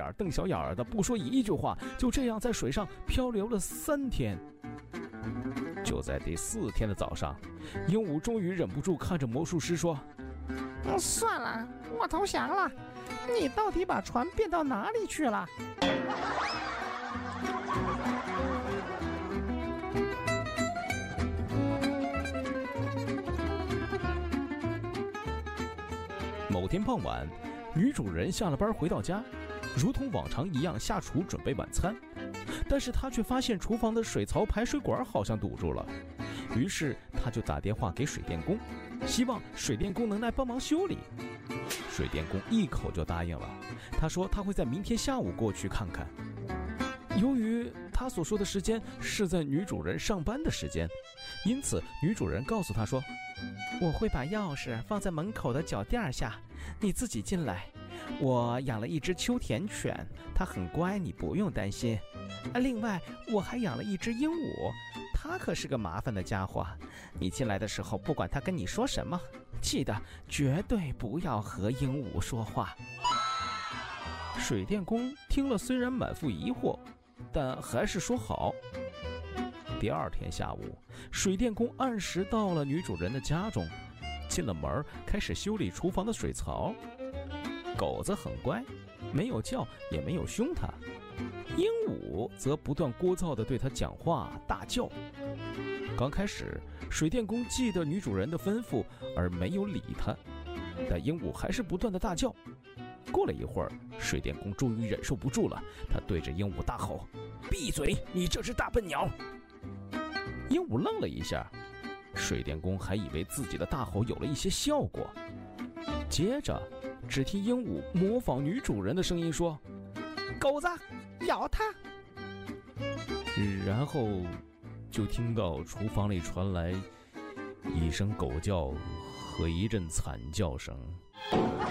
眼瞪小眼的，不说一句话，就这样在水上漂流了3天。就在第4天的早上，鹦鹉终于忍不住看着魔术师说： 算了，我投降了。你到底把船变到哪里去了？ 某天傍晚，女主人下了班回到家，如同往常一样下厨准备晚餐，但是她却发现厨房的水槽排水管好像堵住了，于是她就打电话给水电工，希望水电工能来帮忙修理。水电工一口就答应了，他说他会在明天下午过去看看。由于他所说的时间是在女主人上班的时间，因此女主人告诉他说：我会把钥匙放在门口的脚垫下，你自己进来。我养了一只秋田犬，它很乖，你不用担心。另外，我还养了一只鹦鹉，它可是个麻烦的家伙。你进来的时候，不管它跟你说什么，记得绝对不要和鹦鹉说话。水电工听了，虽然满腹疑惑，但还是说好。第2天下午，水电工按时到了女主人的家中，进了门，开始修理厨房的水槽。狗子很乖，没有叫也没有凶它，鹦鹉则不断聒噪地对它讲话大叫。刚开始，水电工记得女主人的吩咐而没有理它，但鹦鹉还是不断地大叫。过了一会儿，水电工终于忍受不住了，他对着鹦鹉大吼：闭嘴，你这只大笨鸟！鹦鹉愣了一下，水电工还以为自己的大吼有了一些效果。接着只听鹦鹉模仿女主人的声音说： 狗子，咬它！ 然后就听到厨房里传来一声狗叫和一阵惨叫声。